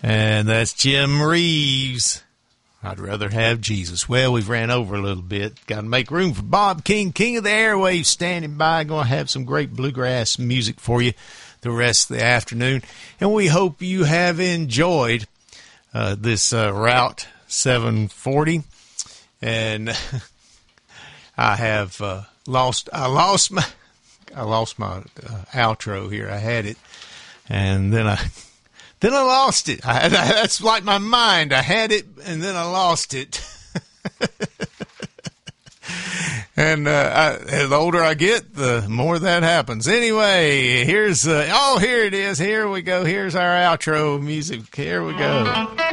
And that's Jim Reeves. I'd rather have Jesus. Well, we've ran over a little bit. Got to make room for Bob King, King of the Airwaves, standing by. Going to have some great bluegrass music for you the rest of the afternoon. And we hope you have enjoyed this Route 740. And I lost my outro here. I had it, and then I lost it. That's like my mind. I had it, and then I lost it. And the older I get, the more that happens. Anyway, here it is. Here we go. Here's our outro music. Here we go.